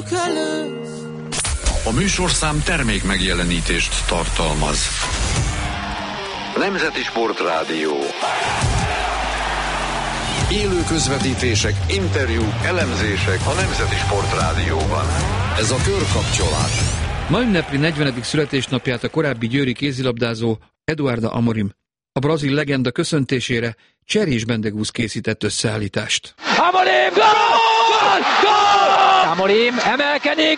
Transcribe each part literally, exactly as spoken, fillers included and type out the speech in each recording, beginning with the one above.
A műsorszám termék megjelenítést tartalmaz. Nemzeti Sportrádió. Élő közvetítések, interjúk, elemzések a Nemzeti Sportrádióban. Ez a Körkapcsolás. Ma ünnepli negyvenedik születésnapját a korábbi győri kézilabdázó Eduardo Amorim. A brazil legenda köszöntésére Cserés Bendegúz készített összeállítást. Amorim, gól! Gól! Amorim emelkedik,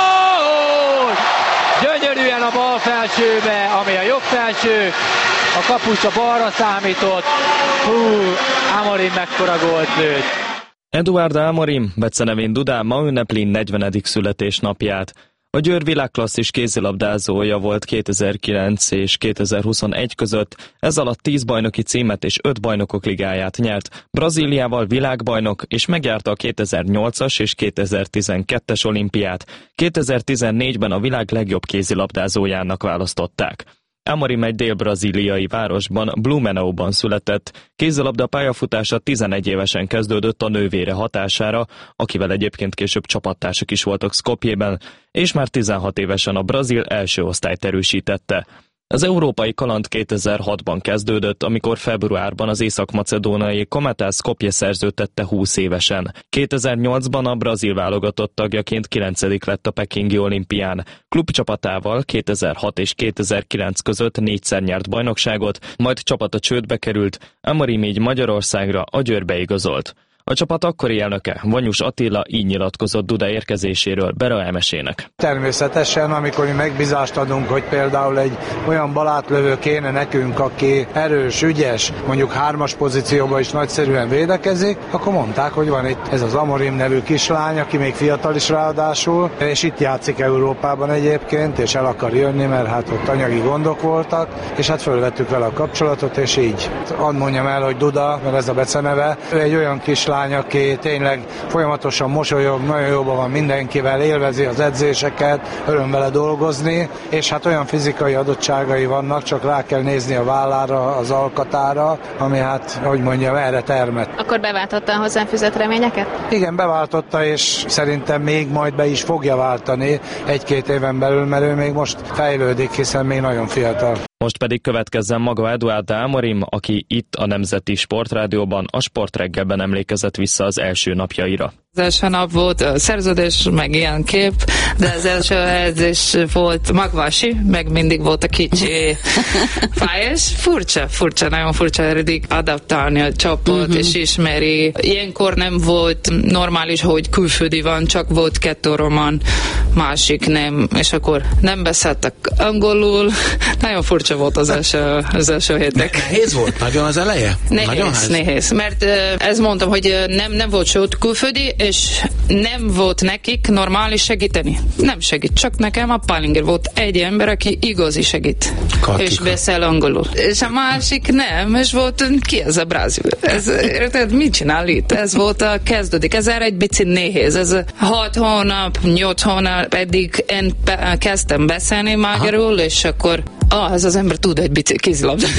gól! Gyönyörűen a bal felsőbe, ami a jobb felső, a kapus a balra számított. Hú, Amorim mekkora gólt lőtt. Eduardo Amorim, becenevén Dudán, ma ünnepli negyvenedik születésnapját. A Győr világklasszis kézilabdázója volt kétezer-kilenc és kétezer-huszonegy között, ez alatt tíz bajnoki címet és öt bajnokok ligáját nyert, Brazíliával világbajnok, és megjárta a kétezer-nyolcas és kétezer-tizenkettes olimpiát, kétezer-tizennégyben a világ legjobb kézilabdázójának választották. Amorim egy dél-brazíliai városban, Blumenauban született, kézilabda pályafutása tizenegy évesen kezdődött a nővére hatására, akivel egyébként később csapattársak is voltak Skopjében, és már tizenhat évesen a brazil első osztályt erősítette. Az európai kaland kétezer-hatban kezdődött, amikor februárban az észak-macedóniai Kometa Skopje szerződtette húsz évesen. kétezer-nyolcban a brazil válogatott tagjaként kilencedik lett a pekingi olimpián. Klubcsapatával kétezer-hat és kétezer-kilenc között négyszer nyert bajnokságot, majd csapata csődbe került, Amorim így Magyarországra, a Győrbe igazolt. A csapat akkori elnöke, Vanyus Attila így nyilatkozott Duda érkezéséről Bera Emesének. Természetesen, amikor mi megbízást adunk, hogy például egy olyan balátlövő kéne nekünk, aki erős, ügyes, mondjuk hármas pozícióban is nagyszerűen védekezik, akkor mondták, hogy van itt ez az Amorim nevű kislány, aki még fiatal is ráadásul, és itt játszik Európában egyébként, és el akar jönni, mert hát ott anyagi gondok voltak, és hát fölvettük vele a kapcsolatot, és így. Hadd mondjam el, hogy Duda, mert ez a beceneve, ő egy olyan kislány, aki tényleg folyamatosan mosolyog, nagyon jóban van mindenkivel, élvezi az edzéseket, öröm vele dolgozni, és hát olyan fizikai adottságai vannak, csak rá kell nézni a vállára, az alkatára, ami hát, hogy mondjam, erre termett. Akkor beváltotta a hozzám fűzött reményeket? Igen, beváltotta, és szerintem még majd be is fogja váltani egy-két éven belül, mert ő még most fejlődik, hiszen még nagyon fiatal. Most pedig következzen maga Eduardo Amorim, aki itt a Nemzeti Sportrádióban, a Sportreggelben emlékezett vissza az első napjaira. Az első nap volt a szerződés, meg ilyen kép, de az első edzés volt magvasi, meg mindig volt a kicsi fájás. Furcsa, furcsa, nagyon furcsa eddig adaptálni a csapat, uh-huh. és ismeri. Ilyenkor nem volt normális, hogy külföldi van, csak volt kettő román, másik nem, és akkor nem beszéltek angolul. Nagyon furcsa volt az első, az első hétek. Nehéz volt? Nagyon az eleje? Nehéz, Nagyon nehéz, mert ez mondtam, hogy nem, nem volt sőt külföldi, és nem volt nekik normális segíteni. Nem segít, csak nekem a Pálinger volt egy ember, aki igazi segít. Kartika. És beszél angolul. És a másik nem, és volt, ki ez a brazil? Ez, érted, mit csinál itt? Ez volt a kezdődik. Ez erre egy picit nehéz. Ez hat hónap, nyolc hónap, eddig én kezdtem beszélni magyarul, és akkor ah, ez az ember tud egy picit kézilabdát.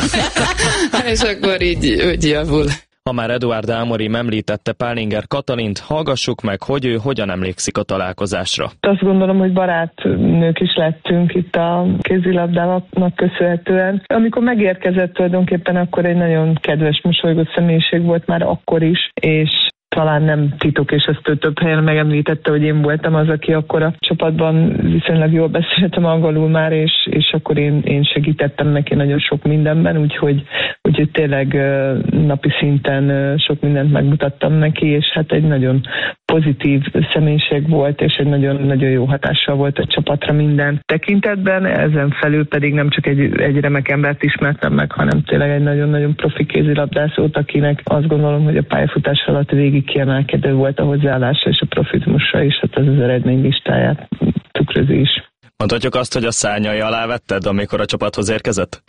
És akkor így, úgy javul. Ha már Eduardo Amorim említette Pálinger Katalint, hallgassuk meg, hogy ő hogyan emlékszik a találkozásra. Azt gondolom, hogy barátnők is lettünk itt a kézilabdának köszönhetően. Amikor megérkezett tulajdonképpen, akkor egy nagyon kedves, mosolygó személyiség volt már akkor is, és talán nem titok, és ezt ő több helyen megemlítette, hogy én voltam az, aki akkor a csapatban viszonylag jól beszéltem angolul már, és, és akkor én, én segítettem neki nagyon sok mindenben, úgyhogy, úgyhogy tényleg napi szinten sok mindent megmutattam neki, és hát egy nagyon pozitív személyiség volt, és egy nagyon-nagyon jó hatással volt a csapatra minden tekintetben, ezen felül pedig nem csak egy, egy remek embert ismertem meg, hanem tényleg egy nagyon-nagyon profi kézilabdászót, akinek azt gondolom, hogy a pályafutás alatt végig kiemelkedő volt a hozzáállása és a profizmusa, és hát ez az eredménylistáját tükrözi is. Mondhatjuk azt, hogy a szárnyai alá vetted, amikor a csapathoz érkezett?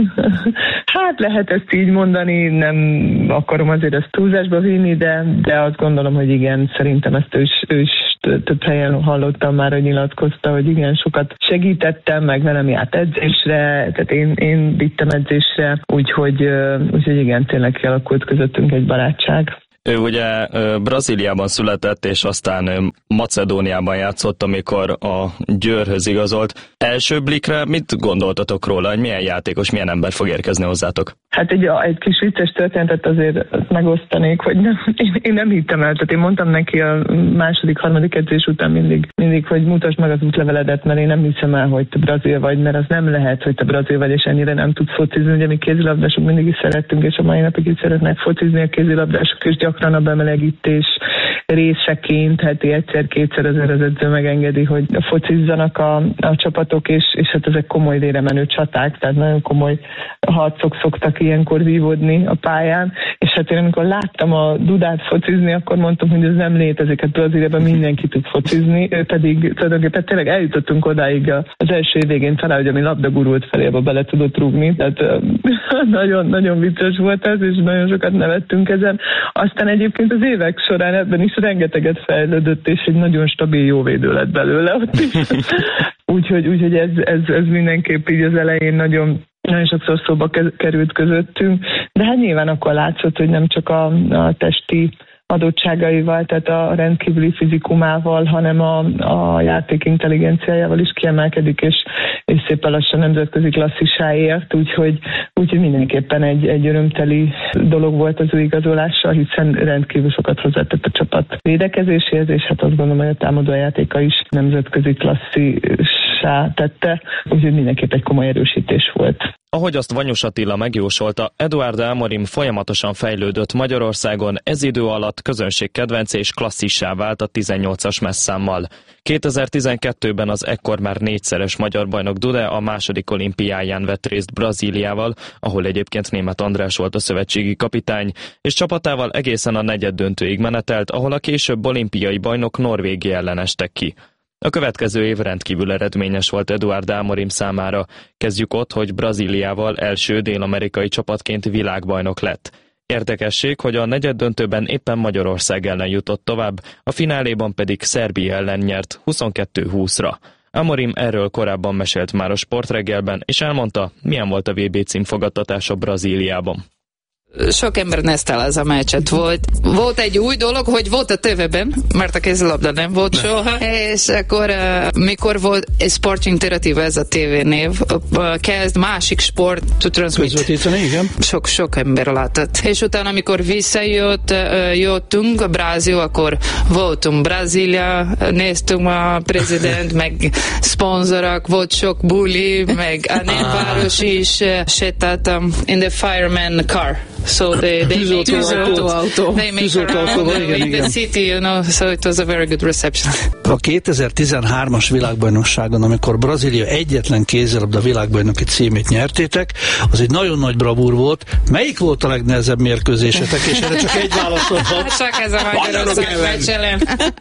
Hát lehet ezt így mondani, nem akarom azért ezt túlzásba vinni, de, de azt gondolom, hogy igen, szerintem ezt ő is, ő is több helyen hallottam már, hogy nyilatkozta, hogy igen, sokat segítettem, meg velem járt edzésre, tehát én, én vittem edzésre, úgyhogy, úgyhogy igen, tényleg kialakult közöttünk egy barátság. Ő ugye Brazíliában született, és aztán Macedóniában játszott, amikor a Győrhöz igazolt. Első blikre mit gondoltatok róla, hogy milyen játékos, milyen ember fog érkezni hozzátok? Hát egy, egy kis vicces történetet azért megosztanék, hogy nem, én, én nem hittem el, tehát én mondtam neki a második, harmadik edzés után mindig, mindig, hogy mutasd meg az útleveledet, mert én nem hiszem el, hogy te brazil vagy, mert az nem lehet, hogy te brazil vagy, és ennyire nem tudsz focizni. Ugye mi kézilabdások mindig is szerettünk, és a mai napig is szeretnek focizni a kézilabdások, és gyakran a bemelegítés részeként, heti egyszer-kétszer azért az edző megengedi, hogy focizzanak a, a csapatok, és, és hát ezek komoly lére menő csaták, tehát nagyon komoly harcok szoktak ilyenkor vívódni a pályán, és hát én amikor láttam a Dudát focizni, akkor mondtam, hogy ez nem létezik, hát Brazíliában mindenki tud focizni, ő pedig tulajdonképpen tényleg eljutottunk odáig az első év végén talán, hogy ami labda gurult felébe bele tudott rúgni, tehát nagyon, nagyon vicces volt ez, és nagyon sokat nevettünk ezen. Aztán egyébként az évek során ebben is rengeteget fejlődött, és egy nagyon stabil jó védő lett belőle ott is. Úgyhogy, úgyhogy ez, ez, ez mindenképp így az elején nagyon nagyon sokszor szóba került közöttünk, de hát nyilván akkor látszott, hogy nem csak a, a testi adottságaival, tehát a rendkívüli fizikumával, hanem a, a játék intelligenciájával is kiemelkedik, és, és szépen lassan nemzetközi klasszisáért, úgyhogy, úgyhogy mindenképpen egy, egy örömteli dolog volt az ő igazolása, hiszen rendkívül sokat hozzátett a csapat védekezéséhez, és hát azt gondolom, hogy a támadójátéka is nemzetközi klasszissá tette, úgyhogy mindenképp egy komoly erősítés volt. Ahogy azt Vanyus Attila megjósolta, Eduardo Amorim folyamatosan fejlődött Magyarországon, ez idő alatt közönségkedvence és klasszissá vált a tizennyolcas messzámmal. kétezer-tizenkettőben az ekkor már négyszeres magyar bajnok Duda a második olimpiáján vett részt Brazíliával, ahol egyébként Németh András volt a szövetségi kapitány, és csapatával egészen a negyeddöntőig menetelt, ahol a később olimpiai bajnok Norvégia ellen estek ki. A következő év rendkívül eredményes volt Eduardo Amorim számára. Kezdjük ott, hogy Brazíliával első dél-amerikai csapatként világbajnok lett. Érdekesség, hogy a negyeddöntőben éppen Magyarország ellen jutott tovább, a fináléban pedig Szerbia ellen nyert huszonkettő húszra. Amorim erről korábban mesélt már a Sportreggelben, és elmondta, milyen volt a vé bé címfogadtatása Brazíliában. Sok ember nézte el ez a meccset. Volt, volt egy új dolog, hogy volt a tévében, mert a kézilabda nem volt soha, és akkor uh, mikor volt egy Sport Interactive, ez a tévénév, uh, kezd másik sport to transmit. Közvetíteni, igen. Sok, sok ember látott. És utána, amikor visszajött, uh, jöttünk a Brazil, akkor voltunk Brazília, néztünk a prezident, meg szponzorok, volt sok buli, meg a népváros is uh, sétáltam in the fireman car. So they, they make tűzoltóautó. They make around in the city, you know, so it was a very good reception. A kétezer-tizenhármas világbajnokságon, amikor Brazília egyetlen kézilabda világbajnoki címét nyertétek, az egy nagyon nagy bravúr volt. Melyik volt a legnehezebb mérkőzésetek, és erre csak egy válaszolhat? Csak ez a Magyarország meccs ellen.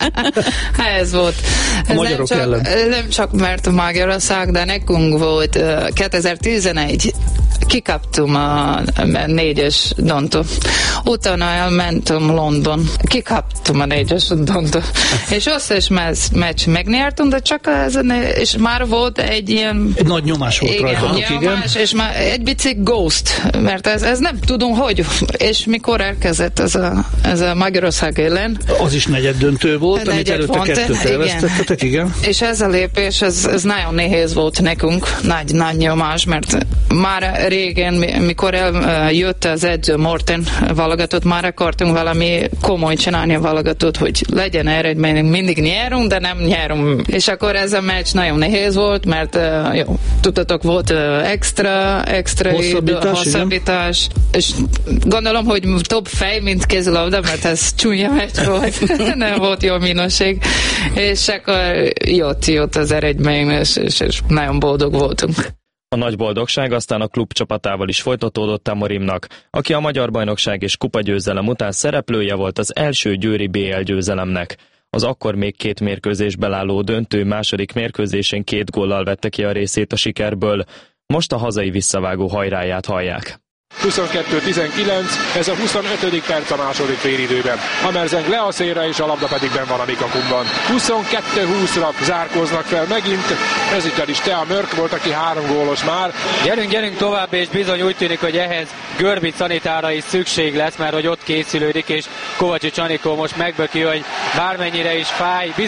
Ez volt. A magyarok nem ellen. Csak, nem csak mert a Magyarország, de nekünk volt kétezer-tizenegy kikaptunk a négyes döntő. Utána elmentem London. Kikaptam a négyes döntő. És összes meccs megnyertünk, de csak ez, és már volt egy ilyen... Egy nagy nyomás volt igen, rajta. Nyomás, igen, és már egy picit ghost, mert ez, ez nem tudom, hogy. És mikor elkezdett ez a, ez a Magyarország ellen. Az is negyed döntő volt, negyed amit előtte pont, kettőt elvesztettetek, igen. És ez a lépés, ez, ez nagyon nehéz volt nekünk, nagy, nagy nyomás, mert már régen, mikor eljött az edző Morten válogatott, már akartunk valami komoly csinálni a válogatott, hogy legyen eredményünk, mindig nyerünk, de nem nyerünk. És akkor ez a meccs nagyon nehéz volt, mert jó, tudtatok, volt extra, extra hosszabbítás, hosszabbítás, és gondolom, hogy több fej, mint kézilabda, mert ez csúnya meccs volt, nem volt jó minőség, és akkor jött, jött az eredmény, és, és, és nagyon boldog voltunk. A nagy boldogság aztán a klub csapatával is folytatódott Amorimnak, aki a magyar bajnokság és kupagyőzelem után szereplője volt az első győri bé el győzelemnek. Az akkor még két mérkőzésből álló döntő második mérkőzésén két góllal vette ki a részét a sikerből. Most a hazai visszavágó hajráját hallják. huszonkettő tizenkilenc, ez a huszonötödik perc a második félidőben. Amerzeng le a szélre, és a labda pedig benn van a Mikakumban. huszonkettő húszra zárkóznak fel megint, ezúttal is Tea Mörk volt, aki három gólos már. Gyerünk, gyerünk tovább, és bizony úgy tűnik, hogy ehhez Görbic szanitára is szükség lesz, mert hogy ott készülődik, és Kovacsics Anikó most megböki, hogy bármennyire is fáj, bizony